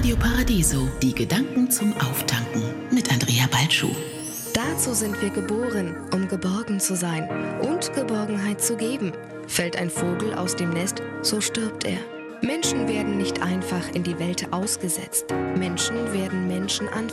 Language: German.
Radio Paradiso, die Gedanken zum Auftanken mit Andrea Balschuh. Dazu sind wir geboren, um geborgen zu sein und Geborgenheit zu geben. Fällt ein Vogel aus dem Nest, so stirbt er. Menschen werden nicht einfach in die Welt ausgesetzt. Menschen werden Menschen anvertraut.